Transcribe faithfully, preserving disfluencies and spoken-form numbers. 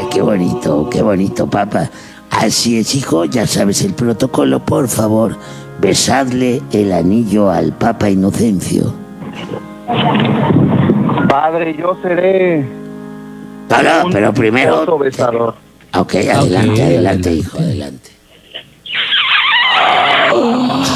Ay, qué bonito, qué bonito, Papa. Así es, hijo, ya sabes el protocolo, por favor, besadle el anillo al Papa Inocencio. Padre, yo seré... Pero, pero primero... besador. Ok, adelante, Okay, adelante, adelante. hijo, adelante.